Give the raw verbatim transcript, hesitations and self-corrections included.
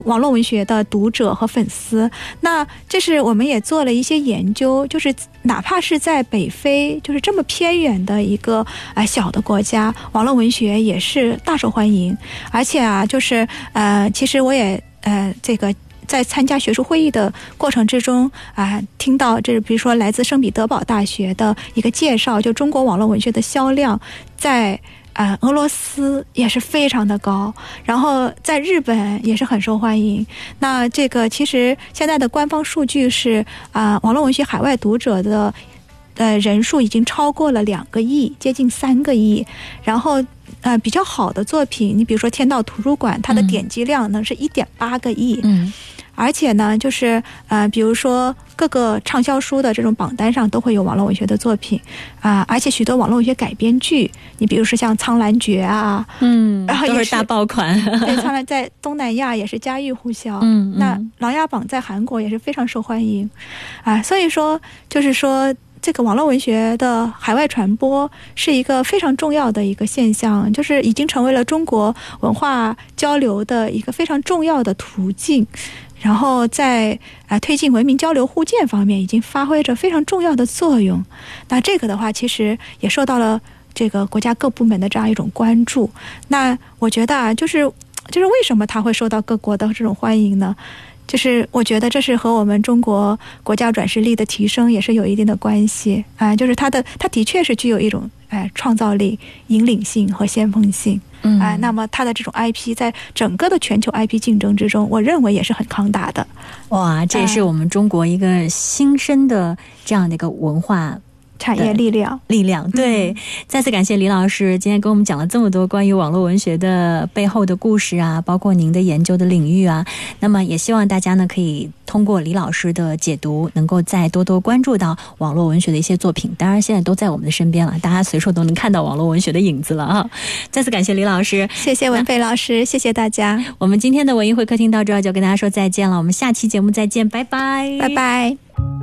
网络文学的读者和粉丝。那这是我们也做了一些研究，就是哪怕是在北非，就是这么偏远的一个呃小的国家，网络文学也是大受欢迎。而且啊，就是呃，其实我也呃这个。在参加学术会议的过程之中啊、呃，听到这是比如说来自圣彼得堡大学的一个介绍，就中国网络文学的销量在呃俄罗斯也是非常的高，然后在日本也是很受欢迎。那这个其实现在的官方数据是啊、呃，网络文学海外读者的呃人数已经超过了两个亿，接近三个亿。然后呃，比较好的作品，你比如说《天道图书馆》，它的点击量呢是一点八个亿。嗯。而且呢，就是呃，比如说各个畅销书的这种榜单上都会有网络文学的作品啊、呃，而且许多网络文学改编剧，你比如说像《苍兰诀》啊， 嗯， 然后也都是大爆款。 对，苍兰在东南亚也是家喻户晓。 嗯， 那《琅琊榜》在韩国也是非常受欢迎啊、呃，所以说就是说。这个网络文学的海外传播是一个非常重要的一个现象，就是已经成为了中国文化交流的一个非常重要的途径，然后在啊、呃、推进文明交流互鉴方面已经发挥着非常重要的作用。那这个的话其实也受到了这个国家各部门的这样一种关注。那我觉得啊，就是就是为什么它会受到各国的这种欢迎呢？就是我觉得这是和我们中国国家软实力的提升也是有一定的关系啊、呃，就是它的它的确是具有一种哎创造力、引领性和先锋性。嗯，哎、呃，那么它的这种 I P 在整个的全球 I P 竞争之中，我认为也是很抗打的。 哇，这也是我们中国一个新生的这样的一个文化。 产业力量力量对、嗯、再次感谢李老师今天跟我们讲了这么多关于网络文学的背后的故事啊，包括您的研究的领域啊。那么也希望大家呢可以通过李老师的解读，能够再多多关注到网络文学的一些作品。当然现在都在我们的身边了，大家随处都能看到网络文学的影子了啊！再次感谢李老师， 谢谢文飞老师，谢谢大家。 我们今天的文艺会客厅到这儿就跟大家说再见了，我们下期节目再见，拜拜， 拜拜。